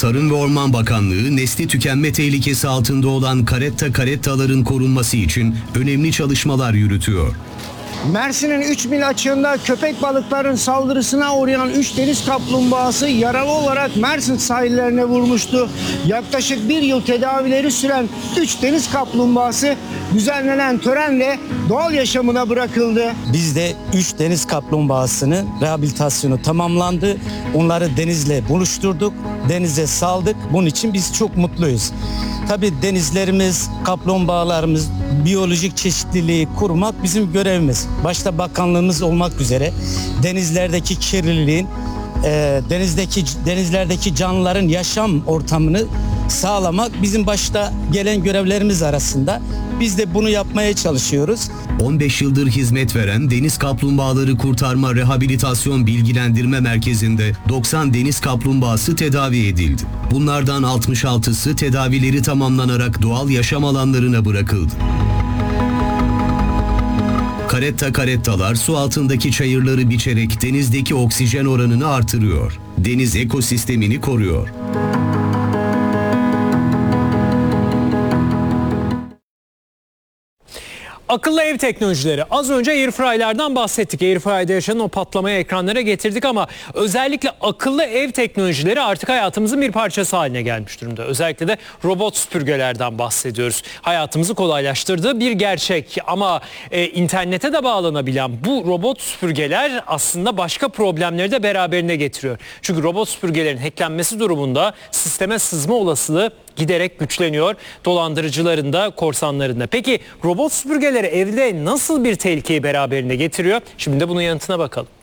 Tarım ve Orman Bakanlığı, nesli tükenme tehlikesi altında olan karettaların korunması için önemli çalışmalar yürütüyor. Mersin'in 3 mil açığında köpek balıkların saldırısına uğrayan 3 deniz kaplumbağası yaralı olarak Mersin sahillerine vurmuştu. Yaklaşık 1 yıl tedavileri süren 3 deniz kaplumbağası düzenlenen törenle doğal yaşamına bırakıldı. Bizde 3 deniz kaplumbağasının rehabilitasyonu tamamlandı. Onları denizle buluşturduk, denize saldık. Bunun için biz çok mutluyuz. Tabii denizlerimiz, kaplumbağalarımız, biyolojik çeşitliliği korumak bizim görevimiz. Başta bakanlığımız olmak üzere denizlerdeki kirliliğin, denizlerdeki canlıların yaşam ortamını sağlamak bizim başta gelen görevlerimiz arasında. Biz de bunu yapmaya çalışıyoruz. 15 yıldır hizmet veren Deniz Kaplumbağaları Kurtarma Rehabilitasyon Bilgilendirme Merkezi'nde 90 deniz kaplumbağası tedavi edildi. Bunlardan 66'sı tedavileri tamamlanarak doğal yaşam alanlarına bırakıldı. Karettalar su altındaki çayırları biçerek denizdeki oksijen oranını artırıyor. Deniz ekosistemini koruyor. Akıllı ev teknolojileri. Az önce Airfryer'dan bahsettik. Airfryer'de yaşanan o patlamayı ekranlara getirdik ama özellikle akıllı ev teknolojileri artık hayatımızın bir parçası haline gelmiş durumda. Özellikle de robot süpürgelerden bahsediyoruz. Hayatımızı kolaylaştırdığı bir gerçek ama internete de bağlanabilen bu robot süpürgeler aslında başka problemleri de beraberine getiriyor. Çünkü robot süpürgelerin hacklenmesi durumunda sisteme sızma olasılığı giderek güçleniyor. Dolandırıcıların da, korsanların da. Peki robot süpürgeleri evde nasıl bir tehlikeyi beraberinde getiriyor? Şimdi de bunun yanıtına bakalım.